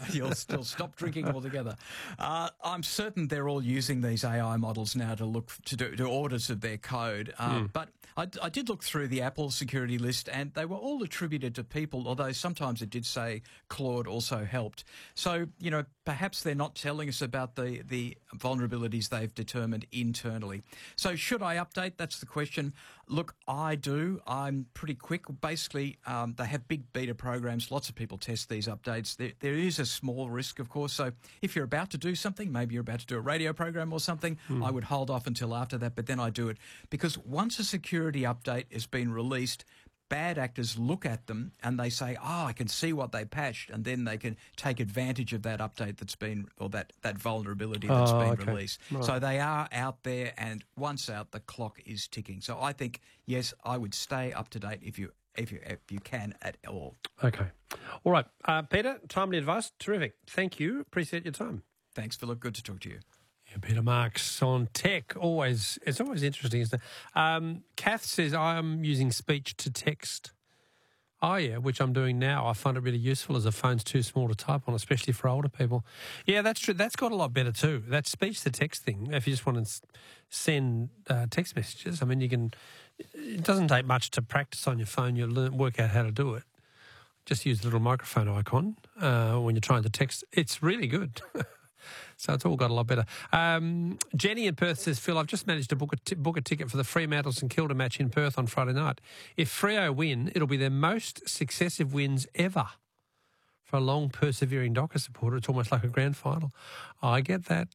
You'll still stop drinking altogether. I'm certain they're all using these AI models now to look to do audits of their code. But I did look through the Apple security list, and they were all attributed to people, although sometimes it did say Claude also helped. So, perhaps they're not telling us about the vulnerabilities they've determined internally. So should I update? That's the question. Look, I do. I'm pretty quick. Basically, they have big beta programs. Lots of people test these updates. There is a small risk, of course. So if you're about to do something, maybe you're about to do a radio program or something, I would hold off until after that, but then I do it. Because once a security update has been released, bad actors look at them and they say, I can see what they patched, and then they can take advantage of that update that's been, or that vulnerability that's been released. Right. So they are out there, and once out, the clock is ticking. So I think, yes, I would stay up to date if you can at all. Okay. All right. Peter, timely advice. Terrific. Thank you. Appreciate your time. Thanks, Philip. Good to talk to you. Yeah, Peter Marks on tech. It's always interesting, isn't it? Kath says, I am using speech to text. Oh, yeah, which I'm doing now. I find it really useful as the phone's too small to type on, especially for older people. Yeah, that's true. That's got a lot better too. That speech to text thing, if you just want to send text messages, I mean, it doesn't take much to practice on your phone. You'll work out how to do it. Just use the little microphone icon when you're trying to text. It's really good. So it's all got a lot better. Jenny in Perth says, Phil, I've just managed to book a ticket for the Fremantle St Kilda match in Perth on Friday night. If Freo win, it'll be their most successive wins ever. For a long, persevering Docker supporter, it's almost like a grand final. I get that.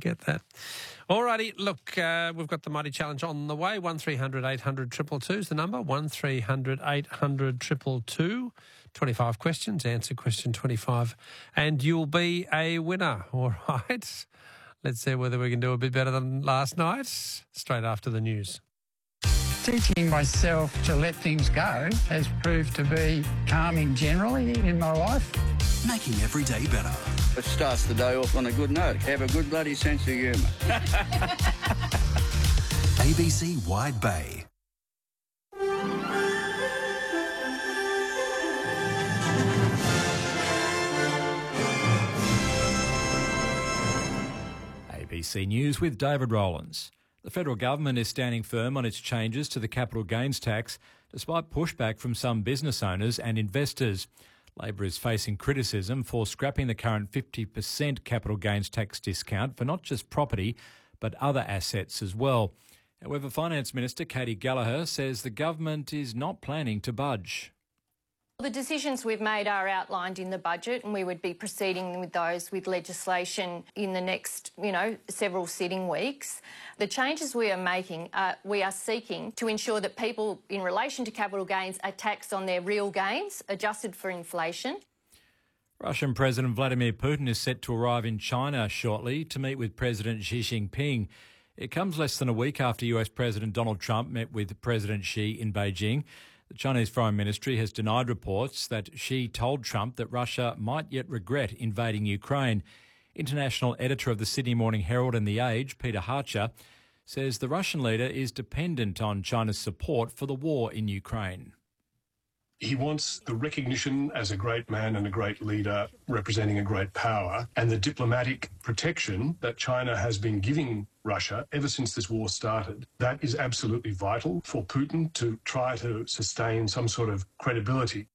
All righty, look, we've got the Mighty Challenge on the way. 1300 800 222 is the number. 1300 800 222. 25 questions, answer question 25, and you'll be a winner. All right. Let's see whether we can do a bit better than last night. Straight after the news. Teaching myself to let things go has proved to be calming generally in my life. Making every day better. It starts the day off on a good note. Have a good bloody sense of humour. ABC Wide Bay. ABC News with David Rowlands. The federal government is standing firm on its changes to the capital gains tax, despite pushback from some business owners and investors. Labor is facing criticism for scrapping the current 50% capital gains tax discount for not just property, but other assets as well. However, Finance Minister Katie Gallagher says the government is not planning to budge. The decisions we've made are outlined in the budget, and we would be proceeding with those with legislation in the next, several sitting weeks. The changes we are making, we are seeking to ensure that people in relation to capital gains are taxed on their real gains, adjusted for inflation. Russian President Vladimir Putin is set to arrive in China shortly to meet with President Xi Jinping. It comes less than a week after US President Donald Trump met with President Xi in Beijing. The Chinese Foreign Ministry has denied reports that Xi told Trump that Russia might yet regret invading Ukraine. International editor of the Sydney Morning Herald and The Age, Peter Harcher, says the Russian leader is dependent on China's support for the war in Ukraine. He wants the recognition as a great man and a great leader representing a great power, and the diplomatic protection that China has been giving Russia ever since this war started. That is absolutely vital for Putin to try to sustain some sort of credibility.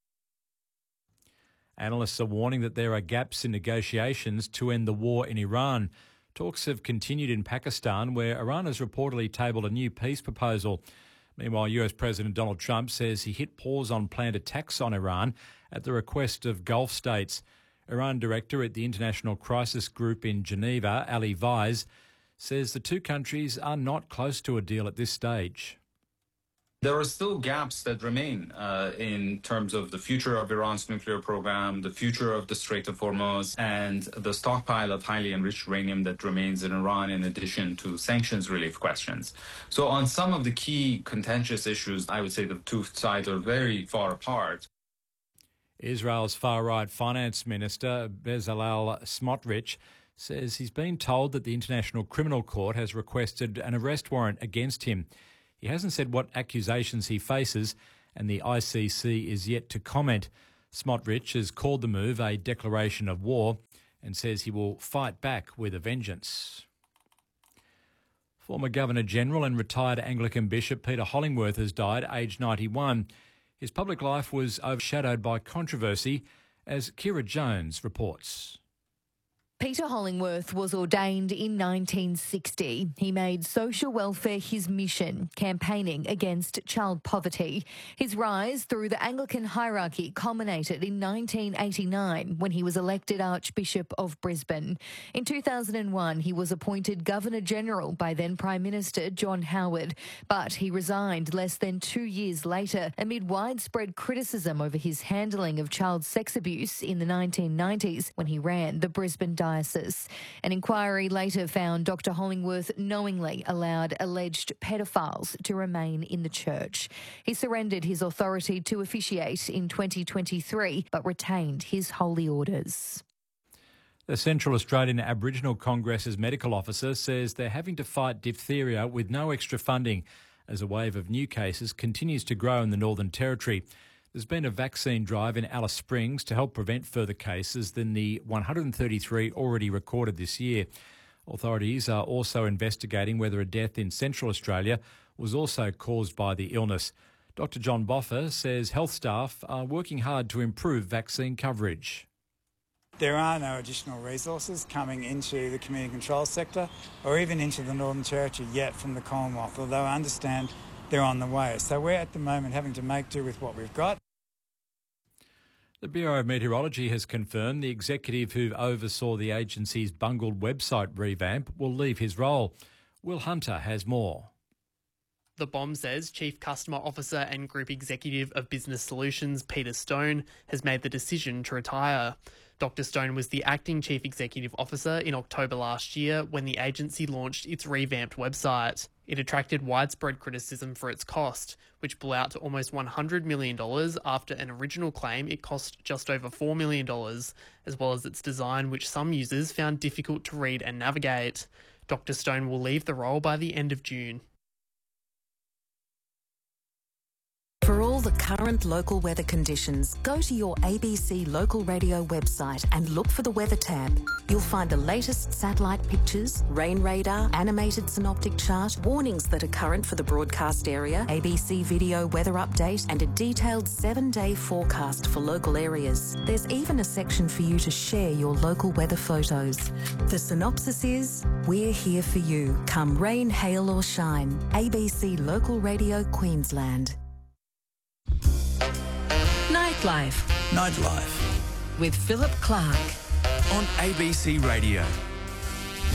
Analysts are warning that there are gaps in negotiations to end the war in Iran. Talks have continued in Pakistan, where Iran has reportedly tabled a new peace proposal. Meanwhile, US President Donald Trump says he hit pause on planned attacks on Iran at the request of Gulf states. Iran director at the International Crisis Group in Geneva, Ali Vaiz, says the two countries are not close to a deal at this stage. There are still gaps that remain in terms of the future of Iran's nuclear program, the future of the Strait of Hormuz, and the stockpile of highly enriched uranium that remains in Iran, in addition to sanctions relief questions. So on some of the key contentious issues, I would say the two sides are very far apart. Israel's far-right finance minister, Bezalel Smotrich, says he's been told that the International Criminal Court has requested an arrest warrant against him. He hasn't said what accusations he faces, and the ICC is yet to comment. Smotrich has called the move a declaration of war. and says he will fight back with a vengeance. Former Governor-General and retired Anglican Bishop Peter Hollingworth has died, aged 91. His public life was overshadowed by controversy, as Kira Jones reports. Peter Hollingworth was ordained in 1960. He made social welfare his mission, campaigning against child poverty. His rise through the Anglican hierarchy culminated in 1989 when he was elected Archbishop of Brisbane. In 2001, he was appointed Governor-General by then Prime Minister John Howard, but he resigned less than 2 years later amid widespread criticism over his handling of child sex abuse in the 1990s when he ran the Brisbane Diocese. An inquiry later found Dr. Hollingworth knowingly allowed alleged pedophiles to remain in the church. He surrendered his authority to officiate in 2023 but retained his holy orders. The Central Australian Aboriginal Congress's medical officer says they're having to fight diphtheria with no extra funding as a wave of new cases continues to grow in the Northern Territory. There's been a vaccine drive in Alice Springs to help prevent further cases than the 133 already recorded this year. Authorities are also investigating whether a death in Central Australia was also caused by the illness. Dr. John Boffa says health staff are working hard to improve vaccine coverage. There are no additional resources coming into the community control sector or even into the Northern Territory yet from the Commonwealth, although I understand they're on the way. So we're at the moment having to make do with what we've got. The Bureau of Meteorology has confirmed the executive who oversaw the agency's bungled website revamp will leave his role. Will Hunter has more. The BOM says Chief Customer Officer and Group Executive of Business Solutions, Peter Stone, has made the decision to retire. Dr. Stone was the acting Chief Executive Officer in October last year when the agency launched its revamped website. It attracted widespread criticism for its cost, which blew out to almost $100 million after an original claim it cost just over $4 million, as well as its design, which some users found difficult to read and navigate. Dr. Stone will leave the role by the end of June. For all the current local weather conditions, go to your ABC Local Radio website and look for the Weather tab. You'll find the latest satellite pictures, rain radar, animated synoptic chart, warnings that are current for the broadcast area, ABC Video weather update, and a detailed 7-day forecast for local areas. There's even a section for you to share your local weather photos. The synopsis is, we're here for you, come rain, hail or shine. ABC Local Radio Queensland. Nightlife with Philip Clark on ABC Radio.